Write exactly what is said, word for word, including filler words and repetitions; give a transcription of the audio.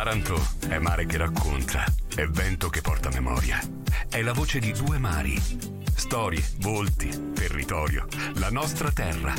Taranto è mare che racconta, è vento che porta memoria. È la voce di due mari. Storie, volti, territorio, la nostra terra.